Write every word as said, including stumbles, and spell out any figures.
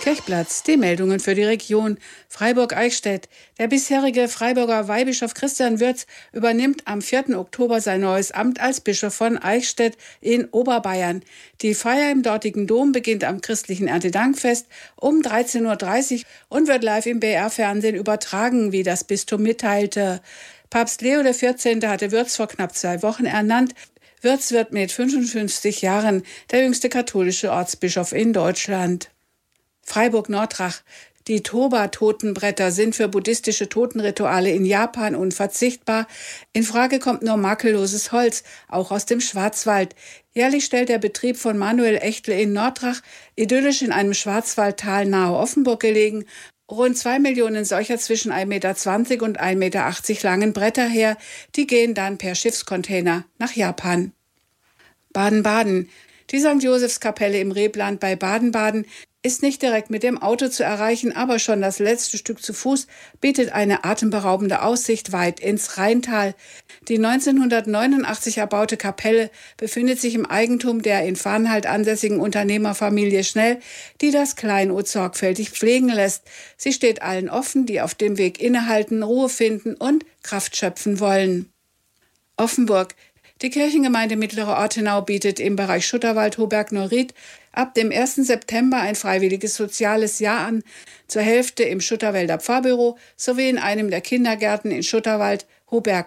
Kirchplatz, die Meldungen für die Region Freiburg-Eichstätt. Der bisherige Freiburger Weihbischof Christian Würz übernimmt am vierten Oktober sein neues Amt als Bischof von Eichstätt in Oberbayern. Die Feier im dortigen Dom beginnt am christlichen Erntedankfest um dreizehn Uhr dreißig und wird live im B R-Fernsehen übertragen, wie das Bistum mitteilte. Papst Leo der vierzehnte hatte Würz vor knapp zwei Wochen ernannt. Würz wird mit fünfundfünfzig Jahren der jüngste katholische Ortsbischof in Deutschland. Freiburg-Nordrach. Die Toba-Totenbretter sind für buddhistische Totenrituale in Japan unverzichtbar. In Frage kommt nur makelloses Holz, auch aus dem Schwarzwald. Jährlich stellt der Betrieb von Manuel Echtle in Nordrach, idyllisch in einem Schwarzwaldtal nahe Offenburg gelegen, rund zwei Millionen solcher zwischen ein Meter zwanzig und ein Meter achtzig langen Bretter her. Die gehen dann per Schiffscontainer nach Japan. Baden-Baden. Die Sankt Josefskapelle im Rebland bei Baden-Baden ist nicht direkt mit dem Auto zu erreichen, aber schon das letzte Stück zu Fuß bietet eine atemberaubende Aussicht weit ins Rheintal. Die neunzehnhundertneunundachtzig erbaute Kapelle befindet sich im Eigentum der in Farnhalt ansässigen Unternehmerfamilie Schnell, die das Kleinod sorgfältig pflegen lässt. Sie steht allen offen, die auf dem Weg innehalten, Ruhe finden und Kraft schöpfen wollen. Offenburg. Die Kirchengemeinde Mittlere Ortenau bietet im Bereich Schutterwald Hoberg-Neuried ab dem ersten September ein freiwilliges soziales Jahr an, zur Hälfte im Schutterwälder Pfarrbüro sowie in einem der Kindergärten in Schutterwald, Hoberg